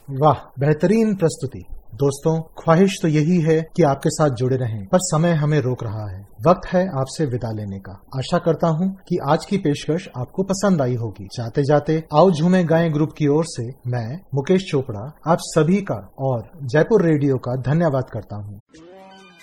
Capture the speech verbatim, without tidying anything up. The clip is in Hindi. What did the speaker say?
वाह, बेहतरीन प्रस्तुति। दोस्तों, ख्वाहिश तो यही है कि आपके साथ जुड़े रहें, पर समय हमें रोक रहा है। वक्त है आपसे विदा लेने का। आशा करता हूं कि आज की पेशकश आपको पसंद आई होगी। जाते जाते आओ झूमे गाएं ग्रुप की ओर से मैं मुकेश चोपड़ा आप सभी का और जयपुर रेडियो का धन्यवाद करता हूं।